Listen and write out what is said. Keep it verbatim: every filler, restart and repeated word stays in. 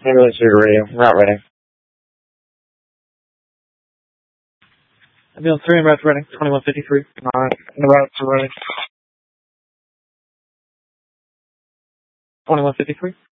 Ambulance to radio. Route ready. Ambulance three, route ready. twenty-one fifty-three. Alright, the routes are ready. twenty-one fifty-three.